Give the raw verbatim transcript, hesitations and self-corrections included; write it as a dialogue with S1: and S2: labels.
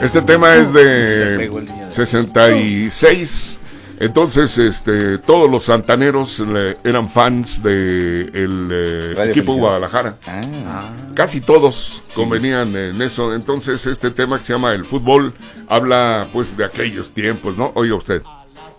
S1: Este tema es de sesenta y seis. Entonces, este, todos los santaneros le, eran fans de el eh, equipo Guadalajara. Ah. Casi todos sí. convenían en eso. Entonces, este tema que se llama El Fútbol habla, pues, de aquellos tiempos, ¿no? Oiga usted.